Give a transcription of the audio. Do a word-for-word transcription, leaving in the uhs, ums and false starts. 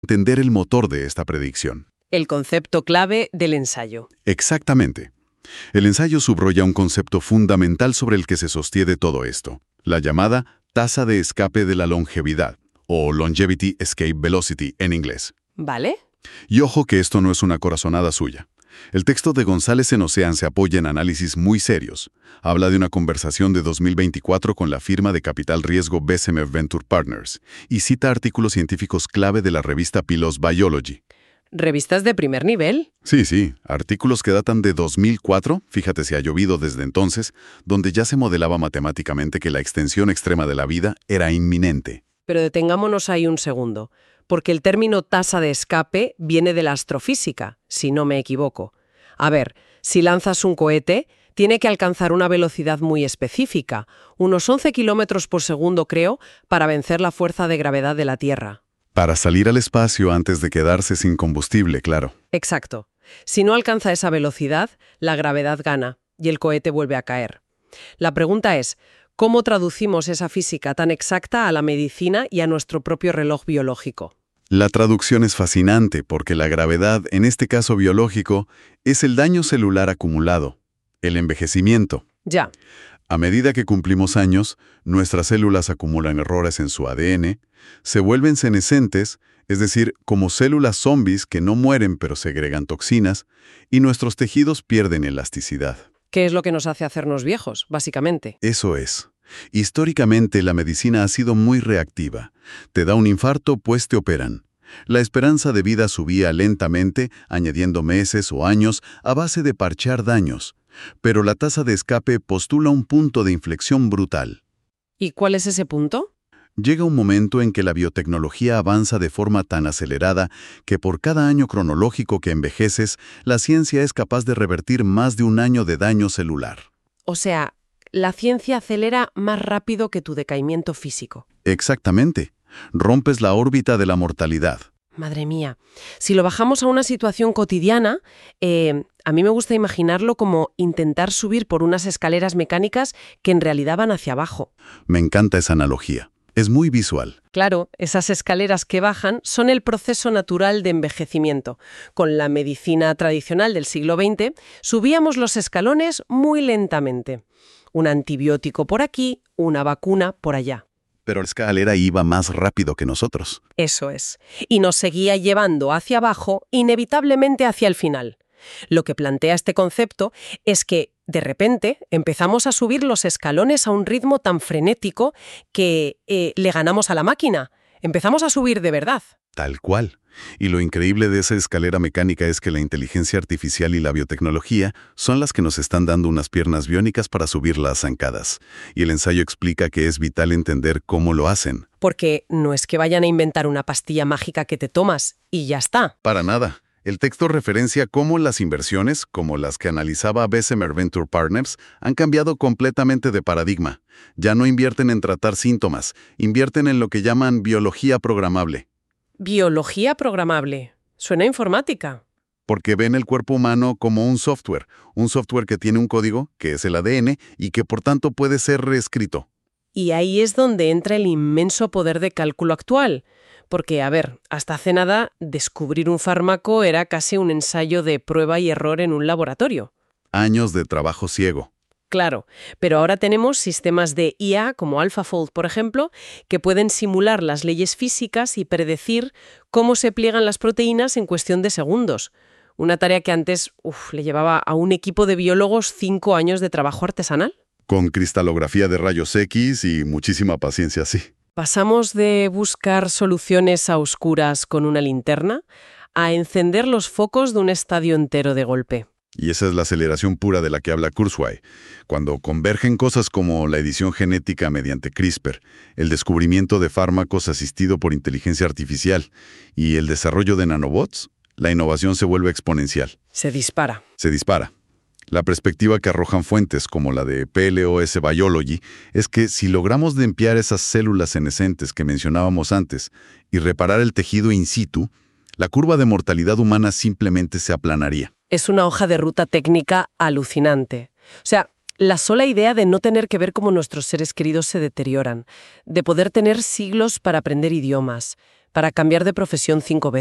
Entender el motor de esta predicción. El concepto clave del ensayo. Exactamente. El ensayo subraya un concepto fundamental sobre el que se sostiene todo esto, la llamada tasa de escape de la longevidad, o Longevity Escape Velocity en inglés. ¿Vale? Y ojo que esto no es una corazonada suya. El texto de González en Ocean se apoya en análisis muy serios. Habla de una conversación de dos mil veinticuatro con la firma de capital riesgo Bessemer Venture Partners y cita artículos científicos clave de la revista PLOS Biology. ¿Revistas de primer nivel? Sí, sí, artículos que datan de dos mil cuatro, fíjate si ha llovido desde entonces, donde ya se modelaba matemáticamente que la extensión extrema de la vida era inminente. Pero detengámonos ahí un segundo, porque el término tasa de escape viene de la astrofísica, si no me equivoco. A ver, si lanzas un cohete, tiene que alcanzar una velocidad muy específica, unos once kilómetros por segundo creo, para vencer la fuerza de gravedad de la Tierra. Para salir al espacio antes de quedarse sin combustible, claro. Exacto. Si no alcanza esa velocidad, la gravedad gana y el cohete vuelve a caer. La pregunta es, ¿cómo traducimos esa física tan exacta a la medicina y a nuestro propio reloj biológico? La traducción es fascinante porque la gravedad, en este caso biológico, es el daño celular acumulado, el envejecimiento. Ya. A medida que cumplimos años, nuestras células acumulan errores en su A D N, se vuelven senescentes, es decir, como células zombies que no mueren pero segregan toxinas, y nuestros tejidos pierden elasticidad. ¿Qué es lo que nos hace hacernos viejos, básicamente? Eso es. Históricamente la medicina ha sido muy reactiva. Te da un infarto, pues te operan. La esperanza de vida subía lentamente, añadiendo meses o años a base de parchar daños. Pero la tasa de escape postula un punto de inflexión brutal. ¿Y cuál es ese punto? Llega un momento en que la biotecnología avanza de forma tan acelerada que por cada año cronológico que envejeces, la ciencia es capaz de revertir más de un año de daño celular. O sea, la ciencia acelera más rápido que tu decaimiento físico. Exactamente. Rompes la órbita de la mortalidad. Madre mía. Si lo bajamos a una situación cotidiana, eh, a mí me gusta imaginarlo como intentar subir por unas escaleras mecánicas que en realidad van hacia abajo. Me encanta esa analogía. Es muy visual. Claro, esas escaleras que bajan son el proceso natural de envejecimiento. Con la medicina tradicional del siglo veinte, subíamos los escalones muy lentamente. Un antibiótico por aquí, una vacuna por allá. Pero la escalera iba más rápido que nosotros. Eso es. Y nos seguía llevando hacia abajo, inevitablemente hacia el final. Lo que plantea este concepto es que, de repente, empezamos a subir los escalones a un ritmo tan frenético que eh, le ganamos a la máquina. Empezamos a subir de verdad. Tal cual. Y lo increíble de esa escalera mecánica es que la inteligencia artificial y la biotecnología son las que nos están dando unas piernas biónicas para subir las zancadas. Y el ensayo explica que es vital entender cómo lo hacen. Porque no es que vayan a inventar una pastilla mágica que te tomas y ya está. Para nada. El texto referencia cómo las inversiones, como las que analizaba Bessemer Venture Partners, han cambiado completamente de paradigma. Ya no invierten en tratar síntomas, invierten en lo que llaman biología programable. Biología programable. Suena a informática. Porque ven el cuerpo humano como un software, un software que tiene un código, que es el A D N, y que por tanto puede ser reescrito. Y ahí es donde entra el inmenso poder de cálculo actual. Porque, a ver, hasta hace nada, descubrir un fármaco era casi un ensayo de prueba y error en un laboratorio. Años de trabajo ciego. Claro, pero ahora tenemos sistemas de I A, como AlphaFold, por ejemplo, que pueden simular las leyes físicas y predecir cómo se pliegan las proteínas en cuestión de segundos. Una tarea que antes uf, le llevaba a un equipo de biólogos cinco años de trabajo artesanal. Con cristalografía de rayos X y muchísima paciencia, sí. Pasamos de buscar soluciones a oscuras con una linterna a encender los focos de un estadio entero de golpe. Y esa es la aceleración pura de la que habla Kurzweil. Cuando convergen cosas como la edición genética mediante CRISPR, el descubrimiento de fármacos asistido por inteligencia artificial y el desarrollo de nanobots, la innovación se vuelve exponencial. Se dispara. Se dispara. La perspectiva que arrojan fuentes como la de PLOS Biology es que si logramos limpiar esas células senescentes que mencionábamos antes y reparar el tejido in situ, la curva de mortalidad humana simplemente se aplanaría. Es una hoja de ruta técnica alucinante. O sea, la sola idea de no tener que ver cómo nuestros seres queridos se deterioran, de poder tener siglos para aprender idiomas, para cambiar de profesión cinco veces.